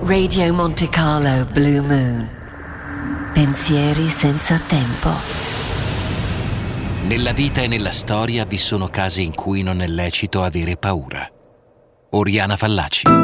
Radio Monte Carlo Blue Moon. Pensieri senza tempo. Nella vita e nella storia vi sono casi in cui non è lecito avere paura. Oriana Fallaci.